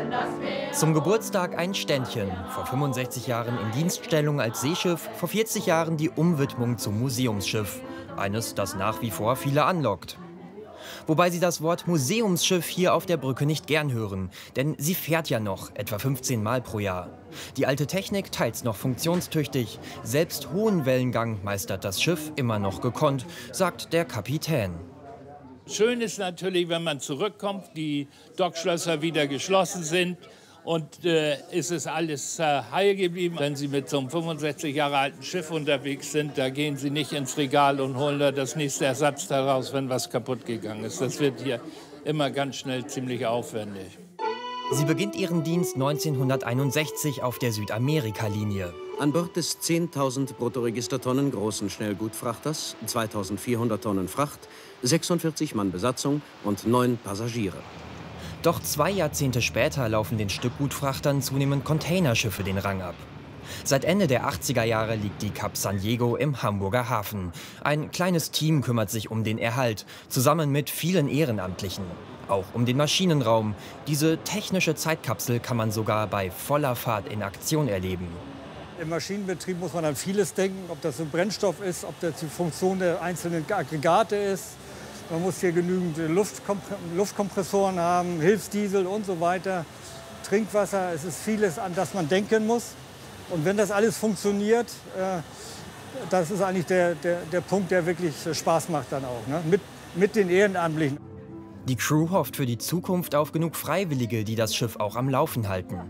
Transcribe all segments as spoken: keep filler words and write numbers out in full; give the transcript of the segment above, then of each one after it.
Zum Geburtstag ein Ständchen. Vor fünfundsechzig Jahren in Dienststellung als Seeschiff, vor vierzig Jahren die Umwidmung zum Museumsschiff. Eines, das nach wie vor viele anlockt. Wobei sie das Wort Museumsschiff hier auf der Brücke nicht gern hören. Denn sie fährt ja noch, etwa fünfzehn Mal pro Jahr. Die alte Technik teils noch funktionstüchtig. Selbst hohen Wellengang meistert das Schiff immer noch gekonnt, sagt der Kapitän. Schön ist natürlich, wenn man zurückkommt, die Dockschlösser wieder geschlossen sind und äh, ist es alles äh, heil geblieben. Wenn Sie mit so einem fünfundsechzig Jahre alten Schiff unterwegs sind, da gehen Sie nicht ins Regal und holen da das nächste Ersatzteil raus, wenn was kaputt gegangen ist. Das wird hier immer ganz schnell ziemlich aufwendig. Sie beginnt ihren Dienst neunzehnhunderteinundsechzig auf der Südamerika-Linie. An Bord des zehntausend Bruttoregistertonnen großen Schnellgutfrachters, zweitausendvierhundert Tonnen Fracht, sechsundvierzig Mann Besatzung und neun Passagiere. Doch zwei Jahrzehnte später laufen den Stückgutfrachtern zunehmend Containerschiffe den Rang ab. Seit Ende der achtziger Jahre liegt die Cap San Diego im Hamburger Hafen. Ein kleines Team kümmert sich um den Erhalt, zusammen mit vielen Ehrenamtlichen. Auch um den Maschinenraum. Diese technische Zeitkapsel kann man sogar bei voller Fahrt in Aktion erleben. Im Maschinenbetrieb muss man an vieles denken, ob das ein Brennstoff ist, ob das die Funktion der einzelnen Aggregate ist. Man muss hier genügend Luftkompr Luftkompressoren haben, Hilfsdiesel und so weiter, Trinkwasser. Es ist vieles, an das man denken muss. Und wenn das alles funktioniert, äh, das ist eigentlich der, der, der Punkt, der wirklich Spaß macht dann auch, ne? mit, mit den Ehrenamtlichen. Die Crew hofft für die Zukunft auf genug Freiwillige, die das Schiff auch am Laufen halten.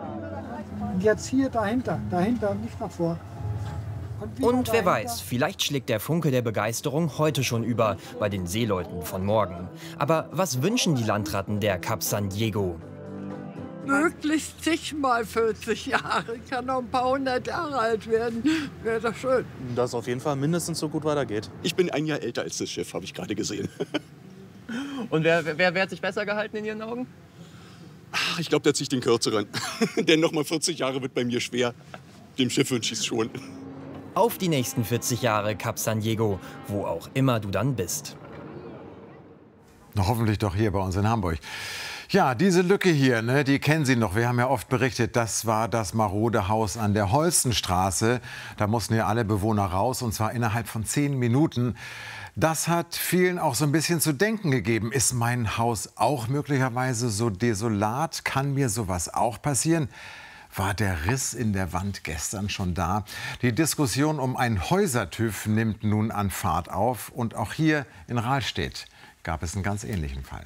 Jetzt hier dahinter, dahinter, nicht nach vor. Und, Und wer weiß, vielleicht schlägt der Funke der Begeisterung heute schon über bei den Seeleuten von morgen. Aber was wünschen die Landratten der Cap San Diego? Möglichst zigmal vierzig Jahre, kann noch ein paar hundert Jahre alt werden, wäre doch schön. Dass es auf jeden Fall mindestens so gut weitergeht. Ich bin ein Jahr älter als das Schiff, habe ich gerade gesehen. Und wer, wer, wer hat sich besser gehalten in Ihren Augen? Ach, ich glaube, der zieht den Kürzeren. Denn noch mal vierzig Jahre wird bei mir schwer. Dem Schiff wünsche ich es schon. Auf die nächsten vierzig Jahre Cap San Diego, wo auch immer du dann bist. Na, hoffentlich doch hier bei uns in Hamburg. Ja, diese Lücke hier, ne, die kennen Sie noch. Wir haben ja oft berichtet, das war das marode Haus an der Holstenstraße. Da mussten ja alle Bewohner raus, und zwar innerhalb von zehn Minuten. Das hat vielen auch so ein bisschen zu denken gegeben. Ist mein Haus auch möglicherweise so desolat? Kann mir sowas auch passieren? War der Riss in der Wand gestern schon da? Die Diskussion um einen Häuser-TÜV nimmt nun an Fahrt auf. Und auch hier in Rahlstedt gab es einen ganz ähnlichen Fall.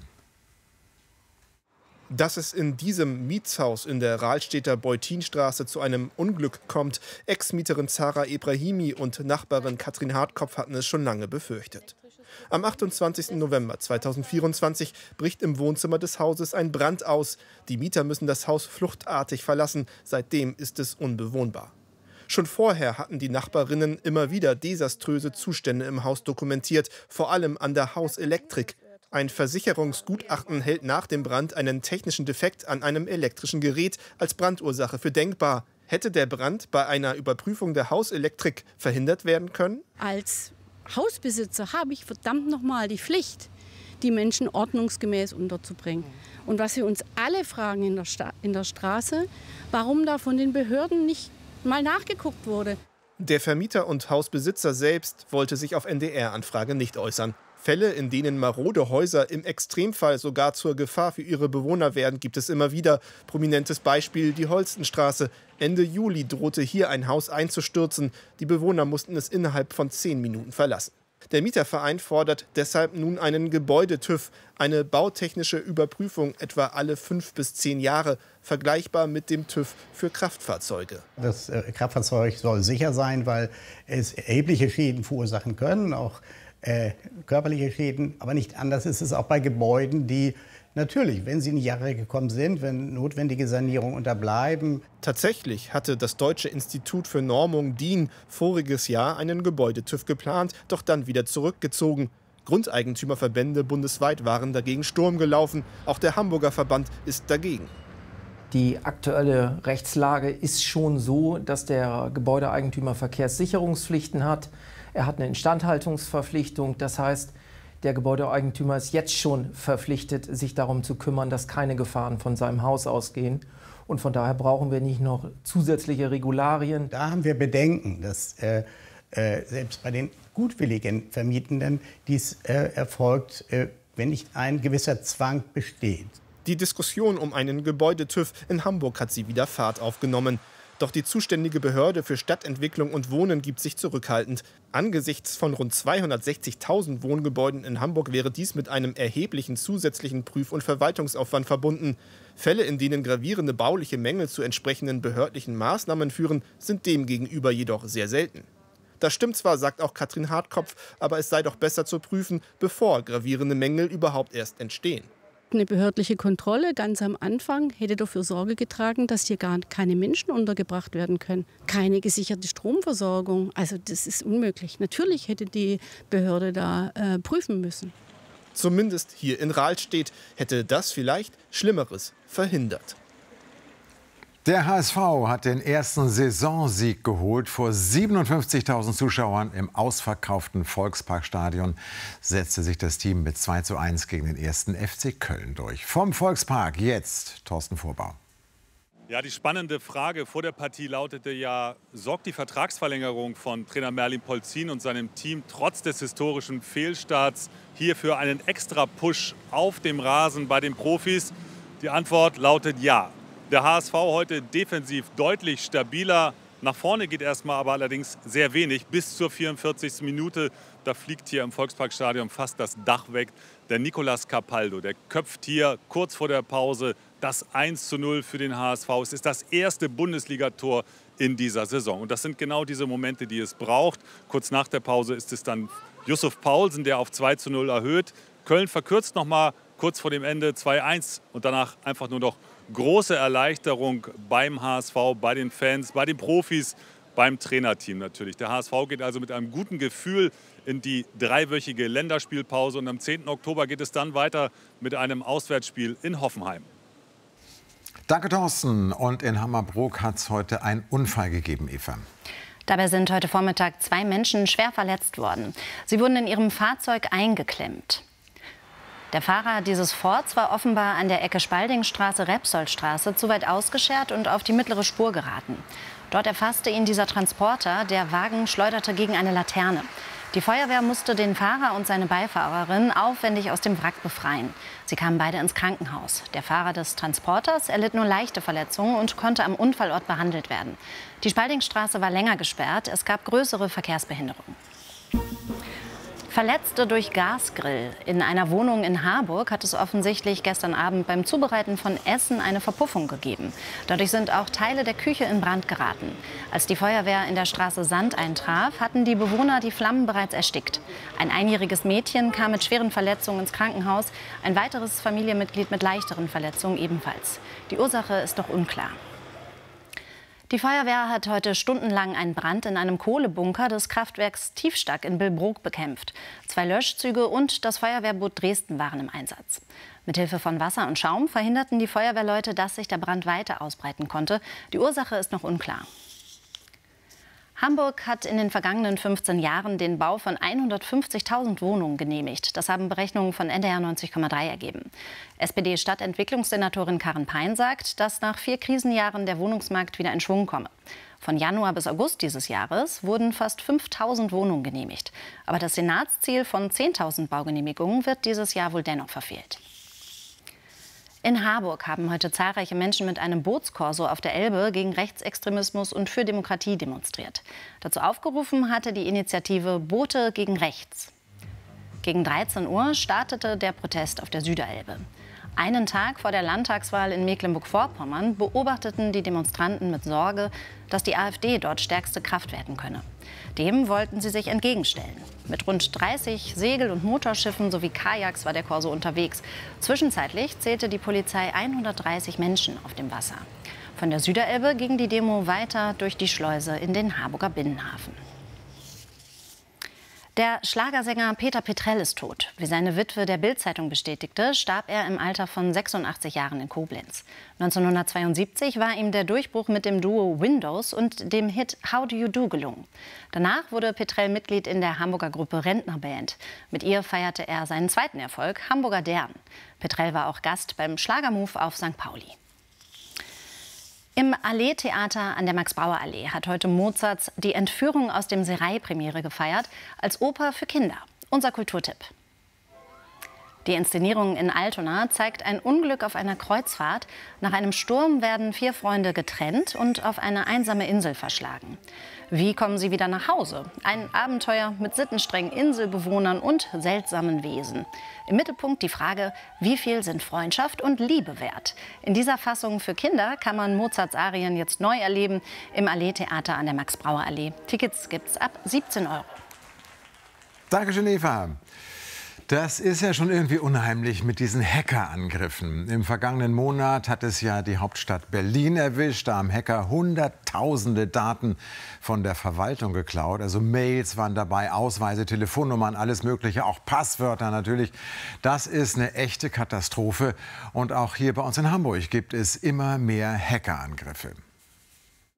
Dass es in diesem Mietshaus in der Rahlstedter Beutinstraße zu einem Unglück kommt, Ex-Mieterin Zara Ebrahimi und Nachbarin Katrin Hartkopf hatten es schon lange befürchtet. Am achtundzwanzigsten November zweitausendvierundzwanzig bricht im Wohnzimmer des Hauses ein Brand aus. Die Mieter müssen das Haus fluchtartig verlassen. Seitdem ist es unbewohnbar. Schon vorher hatten die Nachbarinnen immer wieder desaströse Zustände im Haus dokumentiert, vor allem an der Hauselektrik. Ein Versicherungsgutachten hält nach dem Brand einen technischen Defekt an einem elektrischen Gerät als Brandursache für denkbar. Hätte der Brand bei einer Überprüfung der Hauselektrik verhindert werden können? Als Hausbesitzer habe ich verdammt nochmal die Pflicht, die Menschen ordnungsgemäß unterzubringen. Und was wir uns alle fragen in der, Sta in der Straße, warum da von den Behörden nicht mal nachgeguckt wurde. Der Vermieter und Hausbesitzer selbst wollte sich auf N D R-Anfrage nicht äußern. Fälle, in denen marode Häuser im Extremfall sogar zur Gefahr für ihre Bewohner werden, gibt es immer wieder. Prominentes Beispiel die Holstenstraße. Ende Juli drohte hier ein Haus einzustürzen. Die Bewohner mussten es innerhalb von zehn Minuten verlassen. Der Mieterverein fordert deshalb nun einen Gebäude-TÜV, eine bautechnische Überprüfung etwa alle fünf bis zehn Jahre, vergleichbar mit dem TÜV für Kraftfahrzeuge. Das äh, Kraftfahrzeug soll sicher sein, weil es erhebliche Schäden verursachen können, auch äh, körperliche Schäden. Aber nicht anders ist es auch bei Gebäuden, die natürlich, wenn sie in die Jahre gekommen sind, wenn notwendige Sanierungen unterbleiben. Tatsächlich hatte das Deutsche Institut für Normung D I N voriges Jahr einen Gebäude-TÜV geplant, doch dann wieder zurückgezogen. Grundeigentümerverbände bundesweit waren dagegen Sturm gelaufen. Auch der Hamburger Verband ist dagegen. Die aktuelle Rechtslage ist schon so, dass der Gebäudeeigentümer Verkehrssicherungspflichten hat. Er hat eine Instandhaltungsverpflichtung. Das heißt, Der Gebäudeeigentümer ist jetzt schon verpflichtet, sich darum zu kümmern, dass keine Gefahren von seinem Haus ausgehen. Und von daher brauchen wir nicht noch zusätzliche Regularien. Da haben wir Bedenken, dass äh, äh, selbst bei den gutwilligen Vermietenden dies äh, erfolgt, äh, wenn nicht ein gewisser Zwang besteht. Die Diskussion um einen Gebäude-TÜV in Hamburg hat sie wieder Fahrt aufgenommen. Doch die zuständige Behörde für Stadtentwicklung und Wohnen gibt sich zurückhaltend. Angesichts von rund zweihundertsechzigtausend Wohngebäuden in Hamburg wäre dies mit einem erheblichen zusätzlichen Prüf- und Verwaltungsaufwand verbunden. Fälle, in denen gravierende bauliche Mängel zu entsprechenden behördlichen Maßnahmen führen, sind demgegenüber jedoch sehr selten. Das stimmt zwar, sagt auch Katrin Hartkopf, aber es sei doch besser zu prüfen, bevor gravierende Mängel überhaupt erst entstehen. Eine behördliche Kontrolle ganz am Anfang hätte dafür Sorge getragen, dass hier gar keine Menschen untergebracht werden können. Keine gesicherte Stromversorgung. Also das ist unmöglich. Natürlich hätte die Behörde da äh, prüfen müssen. Zumindest hier in Rahlstedt hätte das vielleicht Schlimmeres verhindert. Der H S V hat den ersten Saisonsieg geholt. Vor siebenundfünfzigtausend Zuschauern im ausverkauften Volksparkstadion setzte sich das Team mit zwei zu eins gegen den ersten F C Köln durch. Vom Volkspark jetzt Thorsten Vorbau. Ja, die spannende Frage vor der Partie lautete ja, sorgt die Vertragsverlängerung von Trainer Merlin Polzin und seinem Team trotz des historischen Fehlstarts hier für einen extra Push auf dem Rasen bei den Profis? Die Antwort lautet ja. Der H S V heute defensiv deutlich stabiler. Nach vorne geht erstmal aber allerdings sehr wenig. Bis zur vierundvierzigsten Minute, da fliegt hier im Volksparkstadion fast das Dach weg. Der Nicolas Capaldo, der köpft hier kurz vor der Pause das eins zu null für den H S V. Es ist das erste Bundesligator in dieser Saison. Und das sind genau diese Momente, die es braucht. Kurz nach der Pause ist es dann Yusuf Paulsen, der auf zwei zu null erhöht. Köln verkürzt noch mal kurz vor dem Ende zwei eins und danach einfach nur noch große Erleichterung beim H S V, bei den Fans, bei den Profis, beim Trainerteam natürlich. Der H S V geht also mit einem guten Gefühl in die dreiwöchige Länderspielpause und am zehnten Oktober geht es dann weiter mit einem Auswärtsspiel in Hoffenheim. Danke, Thorsten. Und in Hammerbrook hat es heute einen Unfall gegeben, Eva. Dabei sind heute Vormittag zwei Menschen schwer verletzt worden. Sie wurden in ihrem Fahrzeug eingeklemmt. Der Fahrer dieses Fords war offenbar an der Ecke Spaldingstraße-Repsoldstraße zu weit ausgeschert und auf die mittlere Spur geraten. Dort erfasste ihn dieser Transporter. Der Wagen schleuderte gegen eine Laterne. Die Feuerwehr musste den Fahrer und seine Beifahrerin aufwendig aus dem Wrack befreien. Sie kamen beide ins Krankenhaus. Der Fahrer des Transporters erlitt nur leichte Verletzungen und konnte am Unfallort behandelt werden. Die Spaldingstraße war länger gesperrt. Es gab größere Verkehrsbehinderungen. Verletzte durch Gasgrill. In einer Wohnung in Harburg hat es offensichtlich gestern Abend beim Zubereiten von Essen eine Verpuffung gegeben. Dadurch sind auch Teile der Küche in Brand geraten. Als die Feuerwehr in der Straße Sand eintraf, hatten die Bewohner die Flammen bereits erstickt. Ein einjähriges Mädchen kam mit schweren Verletzungen ins Krankenhaus, ein weiteres Familienmitglied mit leichteren Verletzungen ebenfalls. Die Ursache ist noch unklar. Die Feuerwehr hat heute stundenlang einen Brand in einem Kohlebunker des Kraftwerks Tiefstack in Billbrook bekämpft. Zwei Löschzüge und das Feuerwehrboot Dresden waren im Einsatz. Mithilfe von Wasser und Schaum verhinderten die Feuerwehrleute, dass sich der Brand weiter ausbreiten konnte. Die Ursache ist noch unklar. Hamburg hat in den vergangenen fünfzehn Jahren den Bau von hundertfünfzigtausend Wohnungen genehmigt. Das haben Berechnungen von N D R neunzig Komma drei ergeben. S P D-Stadtentwicklungssenatorin Karin Pein sagt, dass nach vier Krisenjahren der Wohnungsmarkt wieder in Schwung komme. Von Januar bis August dieses Jahres wurden fast fünftausend Wohnungen genehmigt. Aber das Senatsziel von zehntausend Baugenehmigungen wird dieses Jahr wohl dennoch verfehlt. In Harburg haben heute zahlreiche Menschen mit einem Bootskorso auf der Elbe gegen Rechtsextremismus und für Demokratie demonstriert. Dazu aufgerufen hatte die Initiative Boote gegen Rechts. Gegen dreizehn Uhr startete der Protest auf der Süderelbe. Einen Tag vor der Landtagswahl in Mecklenburg-Vorpommern beobachteten die Demonstranten mit Sorge, dass die AfD dort stärkste Kraft werden könne. Dem wollten sie sich entgegenstellen. Mit rund dreißig Segel- und Motorschiffen sowie Kajaks war der Korso unterwegs. Zwischenzeitlich zählte die Polizei hundertdreißig Menschen auf dem Wasser. Von der Süderelbe ging die Demo weiter durch die Schleuse in den Harburger Binnenhafen. Der Schlagersänger Peter Petrell ist tot. Wie seine Witwe der Bild-Zeitung bestätigte, starb er im Alter von sechsundachtzig Jahren in Koblenz. neunzehnhundertzweiundsiebzig war ihm der Durchbruch mit dem Duo Windows und dem Hit How Do You Do gelungen. Danach wurde Petrell Mitglied in der Hamburger Gruppe Rentnerband. Mit ihr feierte er seinen zweiten Erfolg, Hamburger Dern. Petrell war auch Gast beim Schlagermove auf Sankt Pauli. Im Allee-Theater an der Max-Brauer-Allee hat heute Mozarts Die Entführung aus dem Serail Premiere gefeiert, als Oper für Kinder. Unser Kulturtipp. Die Inszenierung in Altona zeigt ein Unglück auf einer Kreuzfahrt. Nach einem Sturm werden vier Freunde getrennt und auf eine einsame Insel verschlagen. Wie kommen sie wieder nach Hause? Ein Abenteuer mit sittenstrengen Inselbewohnern und seltsamen Wesen. Im Mittelpunkt die Frage, wie viel sind Freundschaft und Liebe wert? In dieser Fassung für Kinder kann man Mozarts Arien jetzt neu erleben im Allee-Theater an der Max-Brauer-Allee. Tickets gibt's ab siebzehn Euro. Dankeschön, Eva. Das ist ja schon irgendwie unheimlich mit diesen Hackerangriffen. Im vergangenen Monat hat es ja die Hauptstadt Berlin erwischt. Da haben Hacker hunderttausende Daten von der Verwaltung geklaut. Also Mails waren dabei, Ausweise, Telefonnummern, alles Mögliche, auch Passwörter natürlich. Das ist eine echte Katastrophe. Und auch hier bei uns in Hamburg gibt es immer mehr Hackerangriffe.